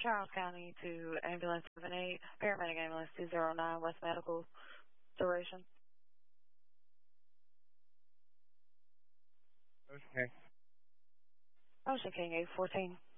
Charles County to ambulance 78, paramedic ambulance 209, West Medical Duration. Okay. Ocean King 814.